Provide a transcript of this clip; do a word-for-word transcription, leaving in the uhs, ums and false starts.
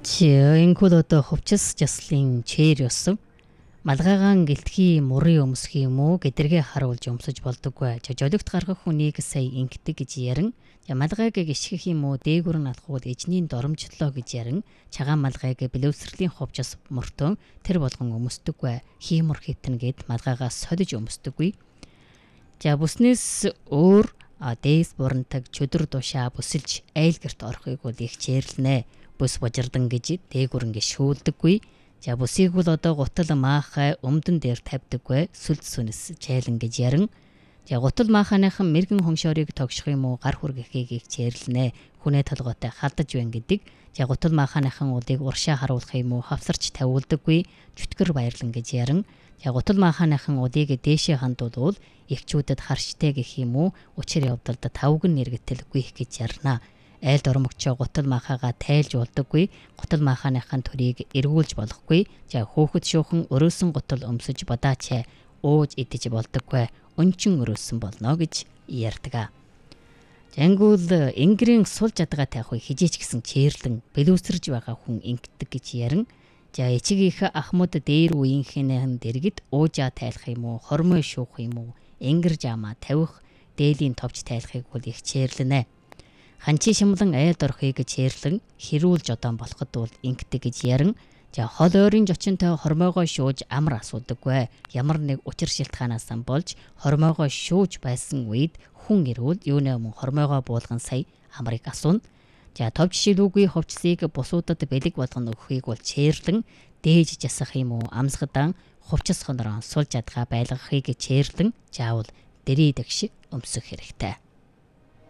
Энэхүү одоо хувцас жаслын чээр ёсов. Малгайгаан гэлтгий мурын өмсөх юм уу гэдэргээ харуулж өмсөж болдоггүй. Жожологт гаргах хүнийг сая ингэдэг гэж ярин. Малгайг гიშгэх юм уу дээгүр нь алхуул эжний доромжлоо гэж ярин. Чагаан малгайг билүүсрэлийн хувцас мөртөө тэр болгон өмсдөггүй. Хиймор хитэн гэд малгайгаас солиж өмсдөггүй. За бүснээс өөр дээс бурантаг чөдөр душаа бүсэлж айл гэрт орохыг бол их чээрлэнэ. Бүс божирдан гэж дээгүр ингэ шүүлдэггүй. За бүсийг бол одоо гутал маахай өмдөн дээр тавьдаггүй. Сүлд сүнэс чайлан гэж ярин. За гутал мааханыхан мэрэгэн хоншоорыг тогших юм уу гар хүргэхийг их чээрлэнэ. Хүнээ толгойтой халдаж байна гэдэг. За гутал мааханыхан удыг уршаа харуулах юм уу хавсарч тавиулдаггүй. Чөтгөр баярлан гэж ярин. За гутал мааханыхан удыг дээшээ хандуулвал эхчүүдэд харштай гэх юм уу учир явдалд тавган нэргэтэлгүй гэж ярина. Айлд ормогчоо гутал маахаага тайлж болдоггүй. Гутал мааханыхан төрийг эргүүлж болохгүй. За хөөхөд шүүхэн өрөөсөн гутал өмсөж бадаачаа ууж идэж болдоггүй. Өнчин өрөөсөн болно гэж ярьдаг. Жангуул ингэрийн сул жадгаа тайхыг хижээч гисэн чээрлэн бэлүүсэрж байгаа хүн ингэдэг гэж ярин. За эчигийнх ахмад дээр үеийнхэнэн дэргэд уужаа тайлах юм уу хормой шүүх юм уу ингэр жамаа тавих дээлийн товч тайлахыг бол их чээрлэнэ. Ханчи шимлэн айлд орохыг чээрлэн хэрүүлж одоон болоход бол ингэдэг гэж ярин. За хол ойрын зочинтой хормойгоо шууж амар асуудаггүй. Ямар нэг учир шилтгаанаас болж хормойгоо шууж байсан үед хүн ирвэл юунэ мөн хормойгоо буулган сая амрыг асууна. За товч шилүүгүй хувцсыг бусуудад бэлэг болгон өгөхийг бол чээрлэн дээж жасах юм уу амсгадан хувцас хонороо сул жадгаа байлгахыг чээрлэн заавал дэрийдэг шиг өмсөх хэрэгтэй.